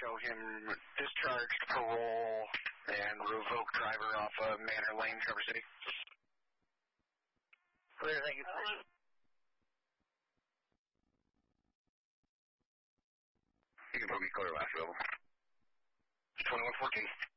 show him discharged, parole, and revoked driver off of Manor Lane, Traverse City. Clear, thank you. You can put me clear last level. 2114.